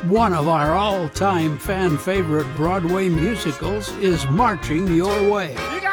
One of our all-time fan favorite Broadway musicals is marching your way.